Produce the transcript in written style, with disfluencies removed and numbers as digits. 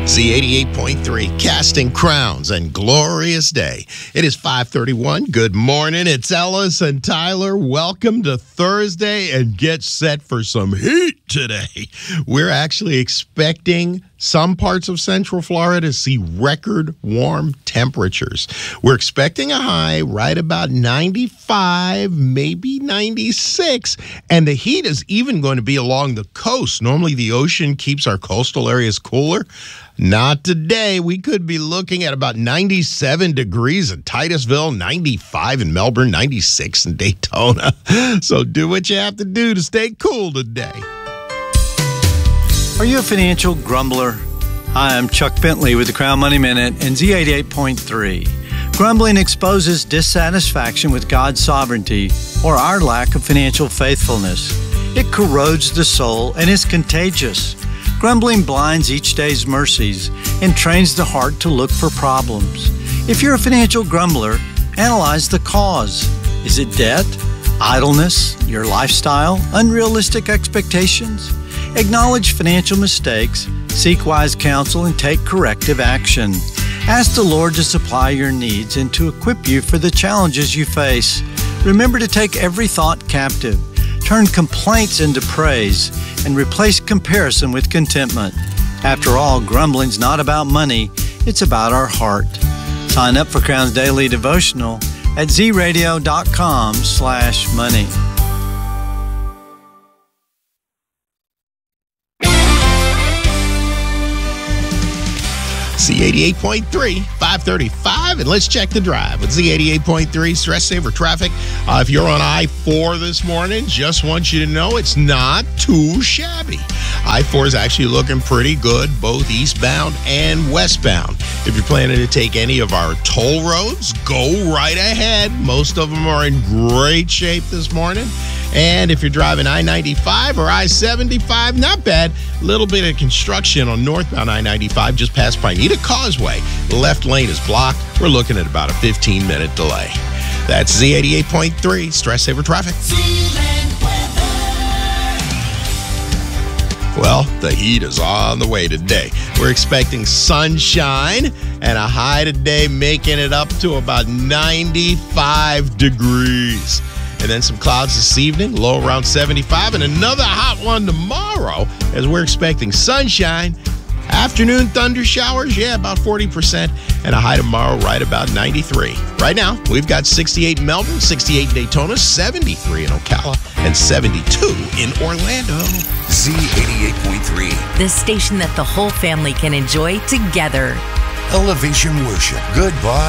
Z88.3, casting crowns and glorious day. It is 5:31. Good morning. It's Ellis and Tyler. Welcome to Thursday, and get set for some heat today. We're actually expecting some parts of Central Florida to see record warm temperatures. We're expecting a high right about 95, maybe 96, and the heat is even going to be along the coast. Normally the ocean keeps our coastal areas cooler. Not today. We could be looking at about 97 degrees in Titusville, 95 in Melbourne, 96 in Daytona. So do what you have to do to stay cool today. Are you a financial grumbler? Hi, I'm Chuck Bentley with the Crown Money Minute and Z88.3. Grumbling exposes dissatisfaction with God's sovereignty or our lack of financial faithfulness. It corrodes the soul and is contagious. Grumbling blinds each day's mercies and trains the heart to look for problems. If you're a financial grumbler, analyze the cause. Is it debt, idleness, your lifestyle, unrealistic expectations? Acknowledge financial mistakes, seek wise counsel, and take corrective action. Ask the Lord to supply your needs and to equip you for the challenges you face. Remember to take every thought captive. Turn complaints into praise and replace comparison with contentment. After all, grumbling's not about money, it's about our heart. Sign up for Crown's Daily Devotional at zradio.com/money. Z88.3, 535, and let's check the drive with Z88.3 Stress Saver Traffic. If you're on I-4 this morning, just want you to know it's not too shabby. I-4 is actually looking pretty good, both eastbound and westbound. If you're planning to take any of our toll roads, go right ahead. Most of them are in great shape this morning. And if you're driving I-95 or I-75, not bad. A little bit of construction on northbound I-95 just past Pineda Causeway. The left lane is blocked. We're looking at about a 15-minute delay. That's Z88.3 Stress Saver Traffic. Well, the heat is on the way today. We're expecting sunshine and a high today, making it up to about 95 degrees. And then some clouds this evening, low around 75, and another hot one tomorrow as we're expecting sunshine. Afternoon thunder showers, about 40%, and a high tomorrow right about 93. Right now, we've got 68 in Melbourne, 68 in Daytona, 73 in Ocala, and 72 in Orlando. Z88.3. The station that the whole family can enjoy together. Elevation Worship. Goodbye.